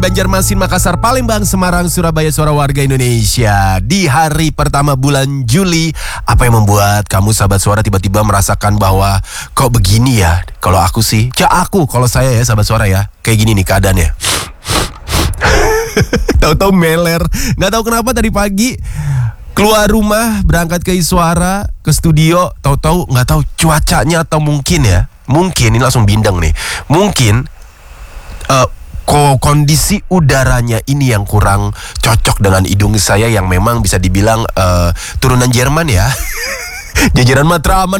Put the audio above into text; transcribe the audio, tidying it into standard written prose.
Banjarmasin, Makassar, Palembang, Semarang, Surabaya, suara warga Indonesia. Di hari pertama bulan Juli, apa yang membuat kamu sahabat suara tiba-tiba merasakan bahwa kok begini ya? Kalau aku sih, kalau saya ya sahabat suara ya, kayak gini nih keadaannya. Tahu-tahu meler, nggak tahu kenapa tadi pagi keluar rumah berangkat ke Iswara ke studio, tahu-tahu nggak tahu cuacanya atau mungkin ini langsung bindeng nih, mungkin kondisi udaranya ini yang kurang cocok dengan hidung saya yang memang bisa dibilang turunan Jerman ya. Jajaran Matraman